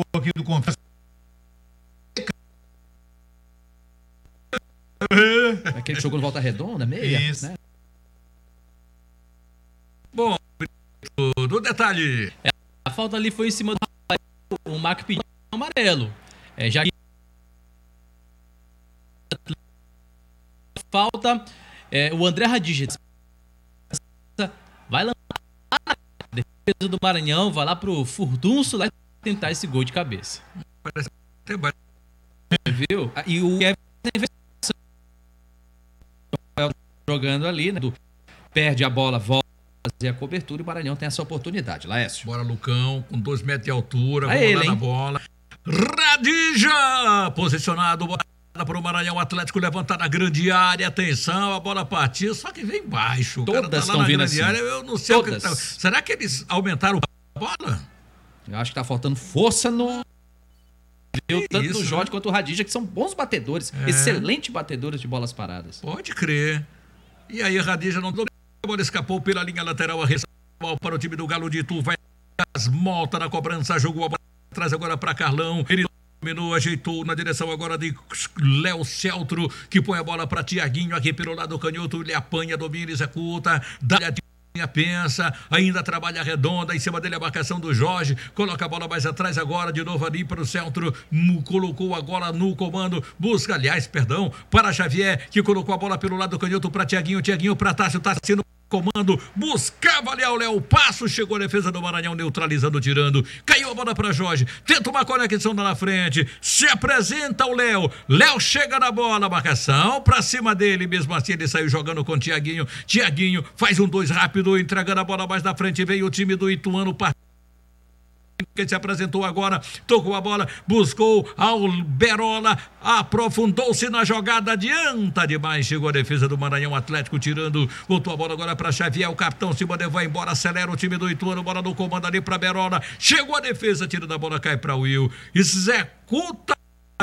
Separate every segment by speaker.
Speaker 1: aqui do Confesso.
Speaker 2: Aquele que jogou no Volta Redonda, meia,
Speaker 1: Isso.
Speaker 2: né?
Speaker 3: Bom, do detalhe.
Speaker 2: A falta ali foi em cima do Rafael, o Marco pediu amarelo. Já que falta, o André Radija vai lançar a defesa do Maranhão, vai lá pro Furdunço lá tentar esse gol de cabeça.
Speaker 3: Parece até baixo.
Speaker 2: Viu? E o Everton jogando ali, né? Perde a bola, volta a fazer a cobertura e o Maranhão tem essa oportunidade. Laércio.
Speaker 3: Bora, Lucão, com 2 metros de altura,
Speaker 2: Vamos
Speaker 3: lá na bola. Radija! Posicionado, bola para o Maranhão Atlético, levantar na grande área, atenção, a bola partiu, só que vem baixo.
Speaker 2: Todas
Speaker 3: o cara tá lá na grande
Speaker 2: assim.
Speaker 3: área, eu não sei
Speaker 2: Todas.
Speaker 3: o que tá... Será que eles aumentaram a bola?
Speaker 2: Eu acho que tá faltando força no... Tanto
Speaker 3: Isso,
Speaker 2: o Jorge
Speaker 3: né?
Speaker 2: quanto o Radija, que são bons batedores, excelentes batedores de bolas paradas.
Speaker 3: Pode crer. E aí, Radija não domina, a bola escapou pela linha lateral, a para o time do Galo de Itu, vai Mota na cobrança, jogou a bola atrás agora para Carlão, ele dominou, ajeitou na direção agora de Léo Celtro, que põe a bola para Tiaguinho, aqui pelo lado canhoto, ele apanha, domina, executa, dá a pensa, ainda trabalha redonda, em cima dele a marcação do Jorge, coloca a bola mais atrás agora, de novo ali para o Celtro, colocou agora no comando, busca, para Xavier, que colocou a bola pelo lado canhoto para Tiaguinho para Tássio no comando, buscava Léo, passo, chegou a defesa do Maranhão, neutralizando, tirando, caiu a bola para Jorge, tenta uma conexão lá na frente, se apresenta o Léo chega na bola, marcação pra cima dele, mesmo assim ele saiu jogando com Tiaguinho faz um 2 rápido, entregando a bola mais na frente, veio o time do Ituano, que se apresentou agora, tocou a bola, buscou ao Berola, aprofundou-se na jogada, adianta demais, chegou a defesa do Maranhão Atlético, tirando, voltou a bola agora para Xavier, o capitão Simone vai embora, acelera o time do Ituano, bola no comando ali para Berola, chegou a defesa, tira da bola, cai para Will, executa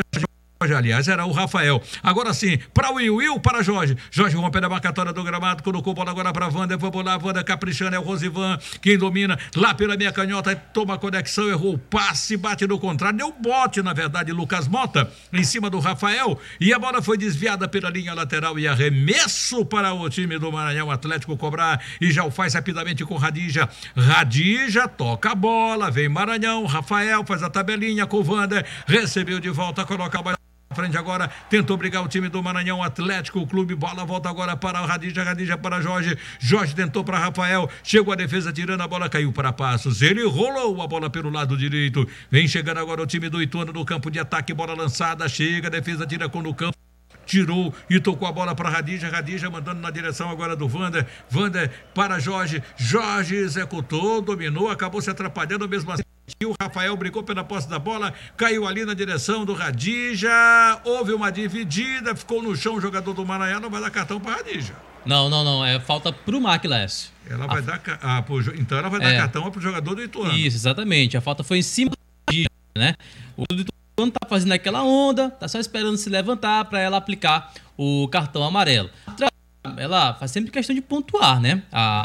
Speaker 3: aliás, era o Rafael. Agora sim, para o Will para Jorge rompendo a marcatória do gramado, colocou bola agora para Wander, vamos lá, Wander caprichando, é o Rosivan, quem domina, lá pela minha canhota, toma a conexão, errou o passe, bate no contrário, deu bote, na verdade, Lucas Mota, em cima do Rafael, e a bola foi desviada pela linha lateral e arremesso para o time do Maranhão Atlético cobrar, e já o faz rapidamente com Radija toca a bola, vem Maranhão, Rafael faz a tabelinha com o Wander, recebeu de volta, coloca a bola frente agora, tentou brigar o time do Maranhão Atlético, o clube, bola volta agora para o Radija para Jorge tentou para Rafael, chegou a defesa tirando a bola, caiu para Passos, ele rolou a bola pelo lado direito, vem chegando agora o time do Ituano no campo de ataque, bola lançada, chega, a defesa tira com no campo, tirou e tocou a bola para Radija mandando na direção agora do Wander para Jorge executou, dominou, acabou se atrapalhando mesmo assim. O Rafael brincou pela posse da bola, caiu ali na direção do Radija, houve uma dividida, ficou no chão o jogador do Maranhão, não vai dar cartão para Radija.
Speaker 2: Não, é falta pro Mark Lécio.
Speaker 3: Ela vai dar então ela vai dar cartão pro jogador do Ituano.
Speaker 2: Isso, exatamente, a falta foi em cima do Radija, né? O do Ituano tá fazendo aquela onda, tá só esperando se levantar para ela aplicar o cartão amarelo. Ela faz sempre questão de pontuar, né?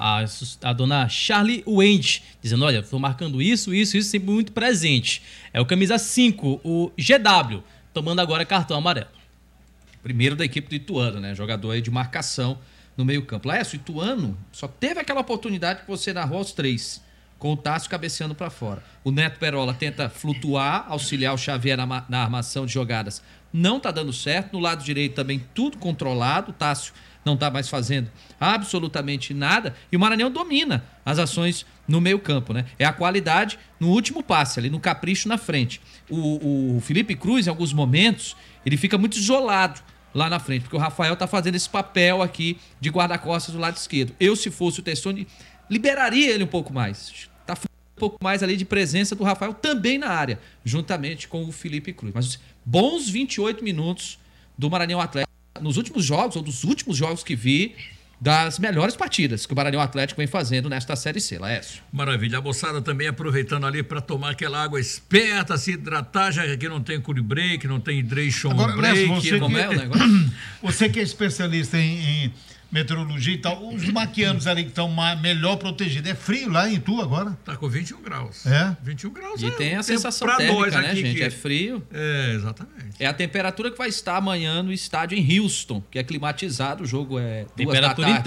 Speaker 2: A dona Charlie Wendt, dizendo, olha, estou marcando isso, sempre muito presente. É o camisa 5, o GW, tomando agora cartão amarelo. Primeiro da equipe do Ituano, né? Jogador aí de marcação no meio campo. Laércio, o Ituano só teve aquela oportunidade que você narrou aos 3, com o Tássio cabeceando para fora. O Neto Perola tenta flutuar, auxiliar o Xavier na armação de jogadas. Não tá dando certo. No lado direito também tudo controlado. O Tássio não está mais fazendo absolutamente nada, e o Maranhão domina as ações no meio campo, né? É a qualidade no último passe, ali no capricho na frente. O Felipe Cruz, em alguns momentos, ele fica muito isolado lá na frente, porque o Rafael está fazendo esse papel aqui de guarda-costas do lado esquerdo. Eu, se fosse o Testoni, liberaria ele um pouco mais. Tá um pouco mais ali de presença do Rafael também na área, juntamente com o Felipe Cruz. Mas bons 28 minutos do Maranhão Atlético. Nos últimos jogos, ou dos últimos jogos que vi, das melhores partidas que o Maranhão Atlético vem fazendo nesta Série C, Laércio.
Speaker 3: Maravilha, a moçada também aproveitando ali para tomar aquela água esperta, se hidratar, já que aqui não tem curi break, não tem hydration break.
Speaker 1: Lécio, você que é especialista em meteorologia e tal. Os maquianos ali que estão melhor protegidos. É frio lá em Itu agora?
Speaker 3: Tá com 21 graus.
Speaker 1: É?
Speaker 3: 21 graus.
Speaker 2: E tem a sensação
Speaker 3: pra
Speaker 2: térmica,
Speaker 3: nós
Speaker 2: né,
Speaker 3: aqui
Speaker 2: gente?
Speaker 3: que...
Speaker 2: É frio.
Speaker 3: É, exatamente.
Speaker 4: É a temperatura que vai estar amanhã no estádio em Houston, que é climatizado. O jogo é 2 da
Speaker 2: Temperatura
Speaker 4: tarde.